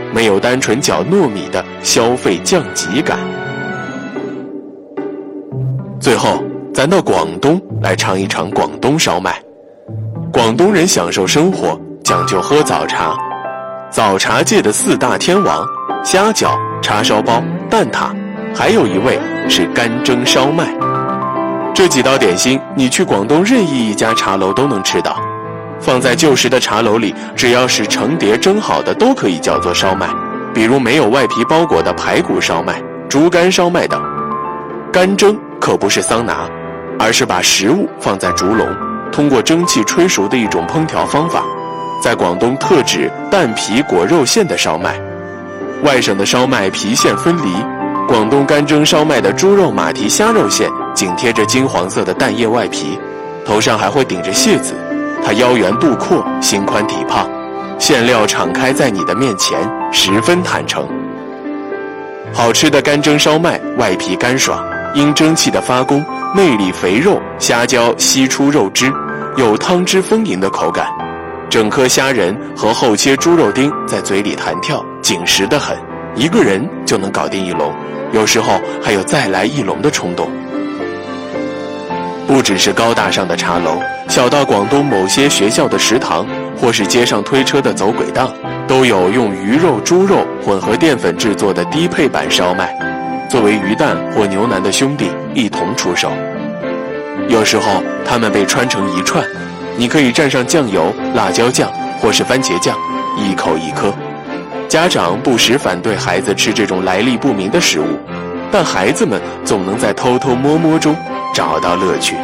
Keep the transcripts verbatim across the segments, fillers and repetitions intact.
没有单纯搅糯米的消费降级感。最后，咱到广东来尝一尝广东烧麦。广东人享受生活，讲究喝早茶。早茶界的四大天王，虾饺、叉烧包、蛋挞，还有一位是干蒸烧麦。这几道点心，你去广东任意一家茶楼都能吃到。放在旧时的茶楼里，只要是成碟蒸好的都可以叫做烧麦，比如没有外皮包裹的排骨烧麦、猪肝烧麦等。干蒸可不是桑拿，而是把食物放在竹笼，通过蒸汽吹熟的一种烹调方法。在广东特指蛋皮裹肉馅的烧麦。外省的烧麦皮馅分离，广东干蒸烧麦的猪肉马蹄虾肉馅紧贴着金黄色的蛋液外皮，头上还会顶着蟹子。它腰圆肚阔，心宽体胖，馅料敞开在你的面前，十分坦诚。好吃的干蒸烧麦外皮干爽，因蒸汽的发功，内里肥肉，虾胶吸出肉汁，有汤汁丰盈的口感。整颗虾仁和厚切猪肉丁在嘴里弹跳，紧实得很，一个人就能搞定一笼，有时候还有再来一笼的冲动。不只是高大上的茶楼，小到广东某些学校的食堂，或是街上推车的走轨档，都有用鱼肉、猪肉混合淀粉制作的低配版烧麦，作为鱼蛋或牛腩的兄弟一同出售。有时候它们被穿成一串，你可以蘸上酱油、辣椒酱或是番茄酱，一口一颗。家长不时反对孩子吃这种来历不明的食物，但孩子们总能在偷偷摸摸中找到乐趣。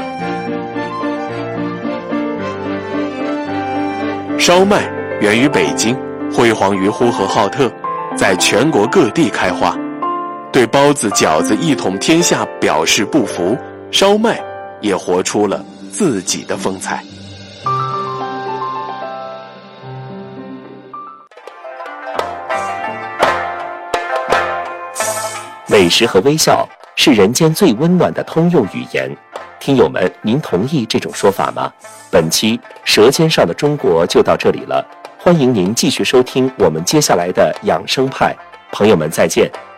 烧麦源于北京，辉煌于呼和浩特，在全国各地开花。对包子、饺子一统天下表示不服，烧麦也活出了自己的风采。 美食和微笑是人间最温暖的通用语言，听友们，您同意这种说法吗？本期《舌尖上的中国》就到这里了，欢迎您继续收听我们接下来的养生派，朋友们再见。